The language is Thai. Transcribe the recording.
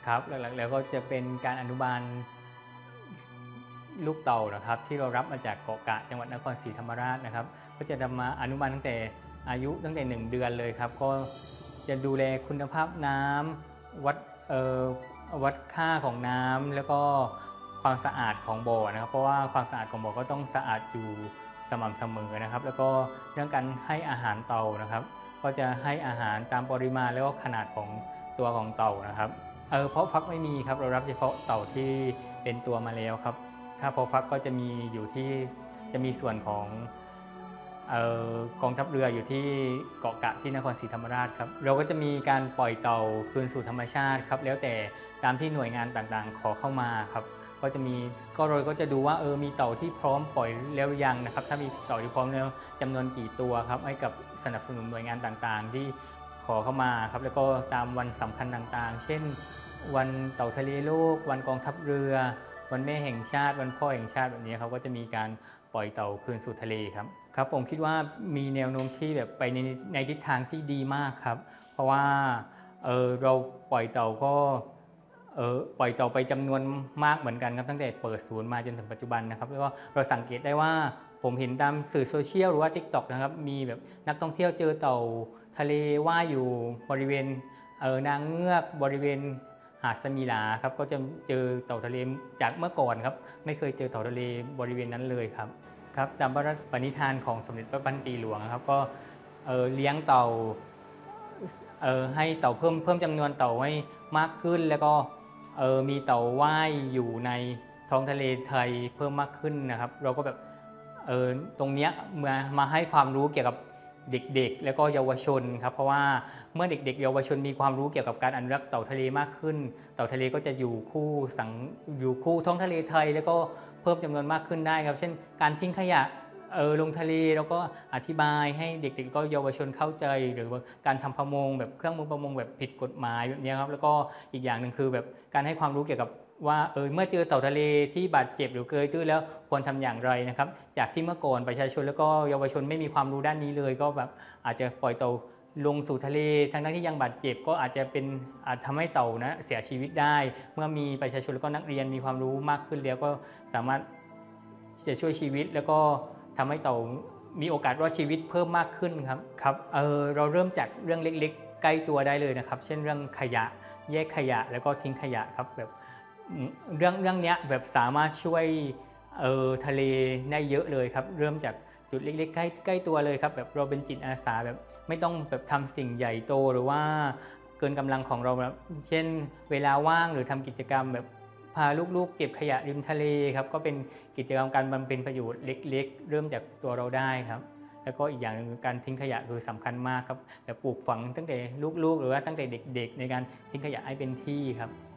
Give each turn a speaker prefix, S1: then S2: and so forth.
S1: ครับหลักๆแล้วก็จะเป็นการอนุบาลลูกเต่านะครับที่เรารับมาจากเกาะกะจังหวัดนครศรีธรรมราชนะครับก็จะนำมาอนุบาลตั้งแต่อายุตั้งแต่1เดือนเลยครับก็จะดูแลคุณภาพน้ำวัดเอ่อวัดค่าของน้ำแล้วก็ความสะอาดของบ่อนะครับเพราะว่าความสะอาดของบ่อก็ต้องสะอาดอยู่สม่ำเสมอนะครับแล้วก็เรื่องการให้อาหารเต่านะครับก็จะให้อาหารตามปริมาณแล้วก็ขนาดของตัวของเต่านะครับ เพาะฟักไม่มีครับเรารับเฉพาะเต่าที่เป็นตัวมาแล้วครับถ้าเพาะฟักก็จะมีอยู่ที่จะมีส่วนของกองทัพเรืออยู่ที่เกาะกะที่นครศรีธรรมราชครับเราก็จะมีการปล่อยเต่าคืนสู่ธรรมชาติครับแล้วแต่ตามที่หน่วยงานต่างๆขอเข้ามาครับก็จะมีเราก็จะดูว่ามีเต่าที่พร้อมปล่อยแล้วหรือยังนะครับถ้ามีเต่าที่พร้อมแล้วจำนวนกี่ตัวครับให้กับสนับสนุนหน่วยงานต่างๆที่ขอเข้ามาครับแล้วก็ตามวันสำคัญต่างๆเช่น วันเต่าทะเลโลกวันกองทัพเรือวันแม่แห่งชาติวันพ่อแห่งชาติแบบนี้ครับก็จะมีการปล่อยเต่าคืนสู่ทะเลครับครับผมคิดว่ามีแนวโน้มที่แบบไปในทิศทางที่ดีมากครับเพราะว่าเราปล่อยเต่าก็ปล่อยเต่าไปจำนวนมากเหมือนกันครับตั้งแต่เปิดศูนย์มาจนถึงปัจจุบันนะครับแล้วก็เราสังเกตได้ว่าผมเห็นตามสื่อโซเชียลหรือว่า TikTok นะครับมีแบบนักท่องเที่ยวเจอเต่าทะเลว่ายอยู่บริเวณนางเงือกบริเวณหาดสมิลาครับก็จะเจอเต่าทะเลจากเมื่อก่อนครับไม่เคยเจอเต่าทะเลบริเวณนั้นเลยครับครับตามพระราชปณิธานของสมเด็จพระพันปีหลวงครับก็เลี้ยงเต่าให้เต่าเพิ่มจำนวนเต่าให้มากขึ้นแล้วก็มีเต่าว่ายอยู่ในท้องทะเลไทยเพิ่มมากขึ้นนะครับเราก็แบบตรงเนี้ยมาให้ความรู้เกี่ยวกับเด็กๆแล้วก็เยาวชนครับเพราะว่าเมื่อเด็กๆเยาวชนมีความรู้เกี่ยวกับการอนุรักษ์เต่าทะเลมากขึ้นเต่าทะเลก็จะอยู่คู่ท้องทะเลไทยแล้วก็เพิ่มจำนวนมากขึ้นได้ครับเช่นการทิ้งขยะลงทะเลแล้วก็อธิบายให้เด็กๆก็เยาวชนเข้าใจหรือว่าการทำประมงแบบเครื่องมือประมงแบบผิดกฎหมายแบบนี้ครับแล้วก็อีกอย่างหนึ่งคือแบบการให้ความรู้เกี่ยวกับว่าเมื่อเจอเต่าทะเลที่บาดเจ็บหรือเกยตื้นแล้วควรทำอย่างไรนะครับจากที่เมื่อก่อนประชาชนแล้วก็เยาวชนไม่มีความรู้ด้านนี้เลยก็แบบอาจจะปล่อยเต่าลงสู่ทะเลทั้งที่ยังบาดเจ็บก็อาจจะอาจทำให้เต่านะเสียชีวิตได้เมื่อมีประชาชนแล้วก็นักเรียนมีความรู้มากขึ้นแล้วก็สามารถจะช่วยชีวิตแล้วก็ทำให้เต่ามีโอกาสรอดชีวิตเพิ่มมากขึ้นครับเราเริ่มจากเรื่องเล็กๆใกล้ตัวได้เลยนะครับเช่นเรื่องขยะแยกขยะแล้วก็ทิ้งขยะครับแบบเรื่องนี้แบบสามารถช่วยทะเลได้เยอะเลยครับเริ่มจากจุดเล็กๆใกล้ตัวเลยครับแบบเราเป็นจิตอาสาแบบไม่ต้องแบบทำสิ่งใหญ่โตหรือว่าเกินกำลังของเราแบบเช่นเวลาว่างหรือทำกิจกรรมแบบพาลูกๆเก็บขยะริมทะเลครับก็เป็นกิจกรรมการบำเพ็ญประโยชน์เล็กๆเริ่มจากตัวเราได้ครับแล้วก็อีกอย่างหนึ่งการทิ้งขยะคือสำคัญมากครับแบบปลูกฝังตั้งแต่ลูกๆหรือว่าตั้งแต่เด็กๆในการทิ้งขยะให้เป็นที่ครับ